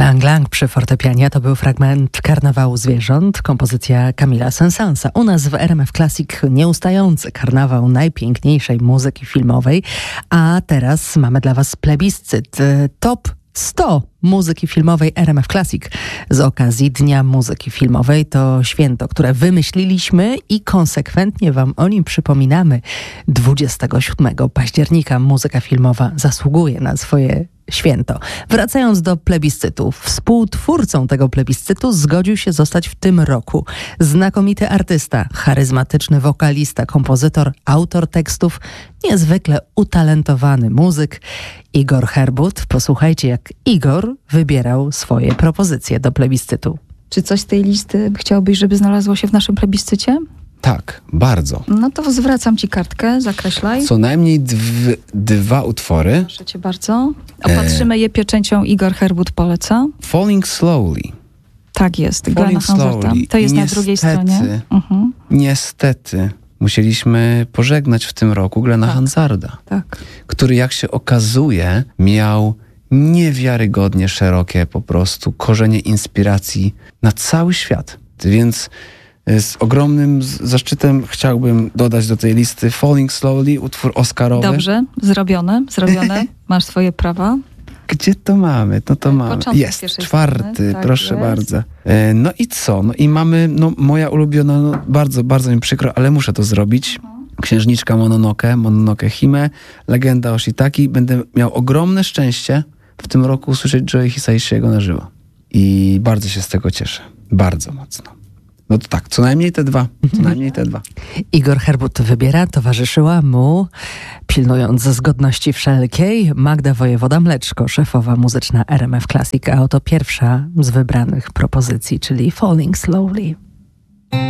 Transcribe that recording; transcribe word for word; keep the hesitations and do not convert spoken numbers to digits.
Lang Lang przy fortepianie to był fragment Karnawału Zwierząt, kompozycja Kamila Saint-Saënsa. U nas w R M F Classic nieustający karnawał najpiękniejszej muzyki filmowej, a teraz mamy dla Was plebiscyt top sto muzyki filmowej R M F Classic. Z okazji Dnia Muzyki Filmowej to święto, które wymyśliliśmy i konsekwentnie Wam o nim przypominamy. dwudziestego siódmego października muzyka filmowa zasługuje na swoje święto. Wracając do plebiscytu, współtwórcą tego plebiscytu zgodził się zostać w tym roku znakomity artysta, charyzmatyczny wokalista, kompozytor, autor tekstów, niezwykle utalentowany muzyk Igor Herbut. Posłuchajcie, jak Igor wybierał swoje propozycje do plebiscytu. Czy coś z tej listy chciałbyś, żeby znalazło się w naszym plebiscycie? Tak, bardzo. No to zwracam ci kartkę, zakreślaj. Co najmniej dw- dwa utwory. Proszę cię bardzo. Opatrzymy e... je pieczęcią Igor Herbut poleca. Falling Slowly. Tak jest, Falling Slowly. To jest niestety, na drugiej stronie. Mhm. Niestety musieliśmy pożegnać w tym roku Glena tak, Hansarda, tak. który, jak się okazuje, miał niewiarygodnie szerokie po prostu korzenie inspiracji na cały świat. Więc z ogromnym zaszczytem chciałbym dodać do tej listy Falling Slowly, utwór oscarowy. Dobrze, zrobione, zrobione. Masz swoje prawa. Gdzie to mamy? No to mamy. Początek jest, czwarty, tak proszę jest. bardzo. E, no i co? No i mamy, no moja ulubiona, no bardzo, bardzo mi przykro, ale muszę to zrobić. Księżniczka Mononoke, Mononoke Hime, legenda o Shiitaki. Będę miał ogromne szczęście w tym roku usłyszeć Joe Hisaishiego na żywo. I bardzo się z tego cieszę. Bardzo mocno. No to tak, co najmniej te dwa. Co najmniej te dwa. Igor Herbut wybiera, towarzyszyła mu, pilnując zgodności wszelkiej, Magda Wojewoda-Mleczko, szefowa muzyczna R M F Classic, a oto pierwsza z wybranych propozycji, czyli Falling Slowly.